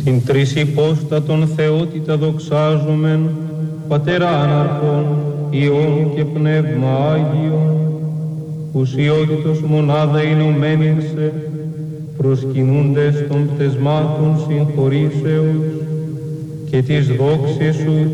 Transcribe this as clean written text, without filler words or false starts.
Συν τρεις υπόστατον θεότητα δοξάζομεν, Πατέρα Άναρχον, Υιόν και Πνεύμα Άγιον, ουσιότητος μονάδα ενωμένην σε, προσκυνούντες των πτεσμάτων συγχωρήσεως και της δόξης σου